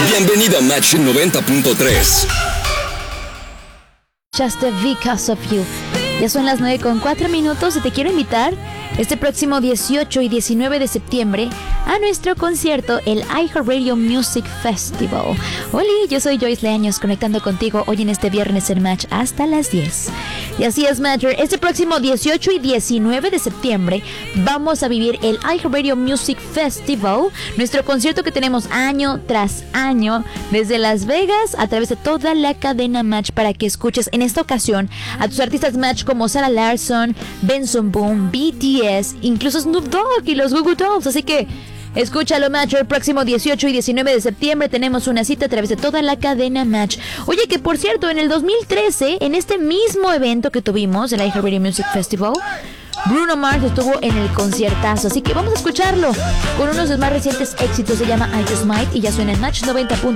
Bienvenido a Match 90.3. Just because of you. Ya son las 9:04 y te quiero invitar este próximo 18 y 19 de septiembre a nuestro concierto, el iHeartRadio Music Festival. Hola, yo soy Joyce Leaños, conectando contigo hoy en este viernes en Match hasta las 10. Y así es, Matcher, este próximo 18 y 19 de septiembre vamos a vivir el iHeartRadio Music Festival, nuestro concierto que tenemos año tras año desde Las Vegas a través de toda la cadena Match, para que escuches en esta ocasión a tus artistas Match como Sarah Larsson, Benson Boone, BTS, incluso Snoop Dogg y los Goo Goo Dolls. Así que escúchalo, Match, el próximo 18 y 19 de septiembre tenemos una cita a través de toda la cadena Match. Oye, que por cierto, en el 2013, en este mismo evento que tuvimos, el iHeartRadio Music Festival, Bruno Mars estuvo en el conciertazo, así que vamos a escucharlo con uno de sus más recientes éxitos. Se llama I Just Might y ya suena en Match 90.